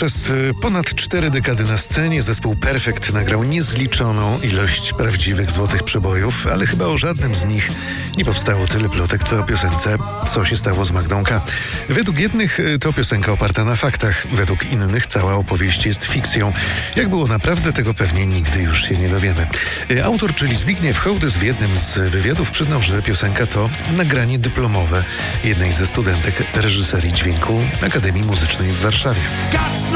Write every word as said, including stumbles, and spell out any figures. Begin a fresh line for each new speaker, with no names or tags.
Przez y, ponad cztery dekady na scenie zespół Perfekt nagrał niezliczoną ilość prawdziwych złotych przebojów, ale chyba o żadnym z nich nie powstało tyle plotek, co o piosence Co się stało z Magdą K. Według jednych y, to piosenka oparta na faktach, według innych cała opowieść jest fikcją. Jak było naprawdę, tego pewnie nigdy już się nie dowiemy. Y, autor, czyli Zbigniew Hołdys, w jednym z wywiadów przyznał, że piosenka to nagranie dyplomowe jednej ze studentek reżyserii dźwięku Akademii Muzycznej w Warszawie.